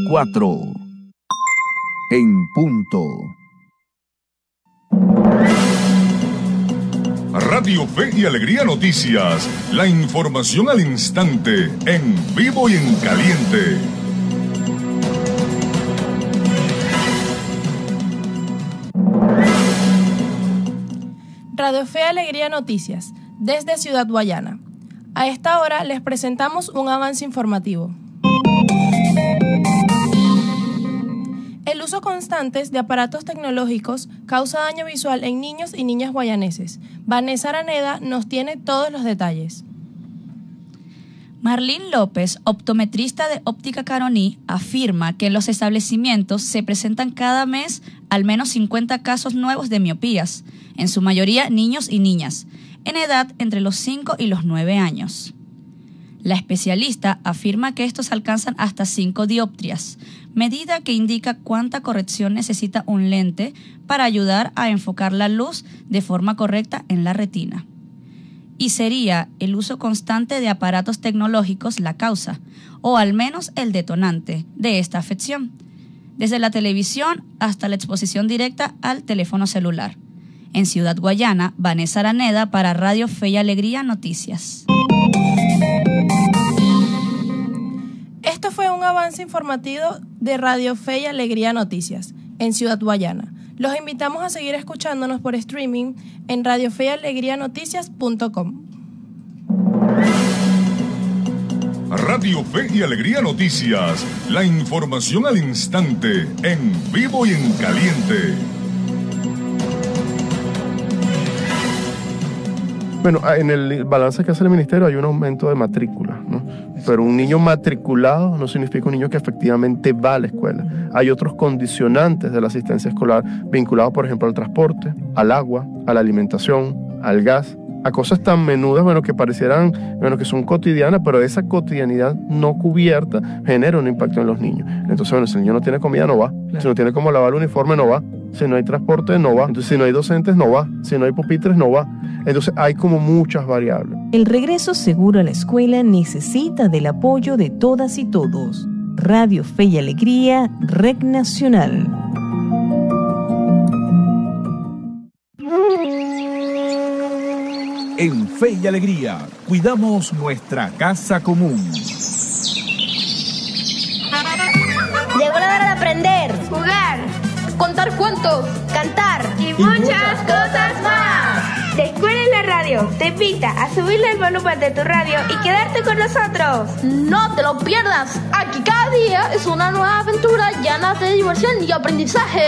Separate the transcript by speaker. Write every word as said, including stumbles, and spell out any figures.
Speaker 1: cuatro. En punto.
Speaker 2: Radio Fe y Alegría Noticias. La información al instante, en vivo y en caliente.
Speaker 3: Radio Fe y Alegría Noticias, desde Ciudad Guayana. A esta hora les presentamos un avance informativo. El uso constante de aparatos tecnológicos causa daño visual en niños y niñas guayaneses. Vanessa Araneda nos tiene todos los detalles.
Speaker 4: Marlene López, optometrista de Óptica Caroní, afirma que en los establecimientos se presentan cada mes al menos cincuenta casos nuevos de miopías, en su mayoría niños y niñas, en edad entre los cinco y los nueve años. La especialista afirma que estos alcanzan hasta cinco dioptrias, medida que indica cuánta corrección necesita un lente para ayudar a enfocar la luz de forma correcta en la retina. Y sería el uso constante de aparatos tecnológicos la causa, o al menos el detonante, de esta afección, desde la televisión hasta la exposición directa al teléfono celular. En Ciudad Guayana, Vanessa Araneda para Radio Fe y Alegría Noticias.
Speaker 3: Esto fue un avance informativo de Radio Fe y Alegría Noticias, en Ciudad Guayana. Los invitamos a seguir escuchándonos por streaming en radio fe y alegría noticias punto com.
Speaker 2: Radio Fe y Alegría Noticias. La información al instante, en vivo y en caliente.
Speaker 5: Bueno, en el balance que hace el ministerio hay un aumento de matrícula, ¿no? Pero un niño matriculado no significa un niño que efectivamente va a la escuela. Hay otros condicionantes de la asistencia escolar vinculados, por ejemplo, al transporte, al agua, a la alimentación, al gas, a cosas tan menudas, bueno, que parecieran, bueno, que son cotidianas, pero esa cotidianidad no cubierta genera un impacto en los niños. Entonces, bueno, si el niño no tiene comida, no va. Claro. Si no tiene cómo lavar el uniforme, no va. Si no hay transporte, no va. Entonces, si no hay docentes, no va. Si no hay pupitres, no va. Entonces, hay como muchas variables.
Speaker 6: El regreso seguro a la escuela necesita del apoyo de todas y todos. Radio Fe y Alegría, Red Nacional.
Speaker 1: En Fe y Alegría, cuidamos nuestra casa común.
Speaker 7: Llegó la hora de aprender,
Speaker 8: jugar,
Speaker 7: contar cuentos, cantar
Speaker 8: y, y muchas cosas más.
Speaker 7: La Escuela en la Radio te invita a subirle el volumen de tu radio y quedarte con nosotros.
Speaker 8: No te lo pierdas. Aquí cada día es una nueva aventura llena de diversión y aprendizaje.